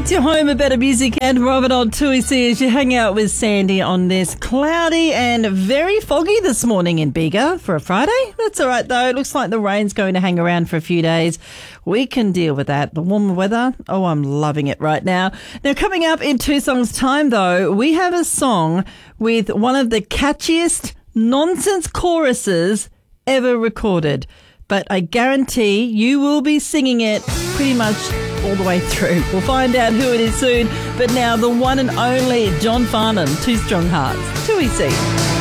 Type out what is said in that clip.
It's your home of better music and Robert on 2EC as you hang out with Sandy on this cloudy and very foggy this morning in Bega for a Friday. That's all right though. It looks like the rain's going to hang around for a few days. We can deal with that. The warmer weather, oh, I'm loving it right now. Now, coming up in 2 songs' time though, we have a song with one of the catchiest nonsense choruses ever recorded. But I guarantee you will be singing it pretty much all the way through. We'll find out who it is soon. But now the one and only John Farnham, Two Strong Hearts, 2EC.